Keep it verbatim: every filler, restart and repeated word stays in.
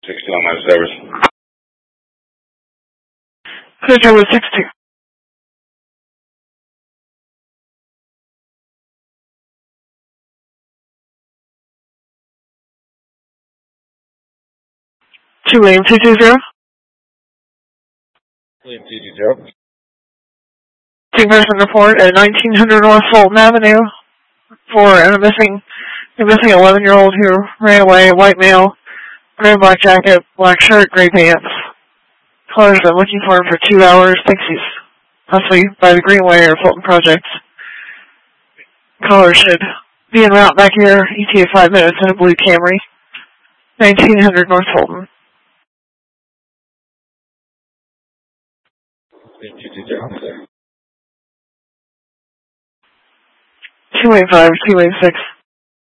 sixty on my service. Clear with sixty. Two William two two zero. William two two zero. Two person report at nineteen hundred North Fulton Avenue for a missing, a missing eleven year old who ran away, white male, red black jacket, black shirt, gray pants. Callers been looking for him for two hours. Thinks he's possibly by the Greenway or Fulton Projects. Caller should be en route back here, E T A five minutes in a blue Camry. nineteen hundred North Fulton. William two two zero, sir. two eight five, two eight six.